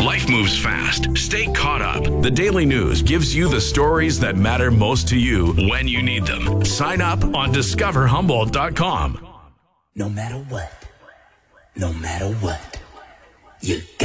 Life moves fast. Stay caught up. The Daily News gives you the stories that matter most to you when you need them. Sign up on discoverhumboldt.com. No matter what, you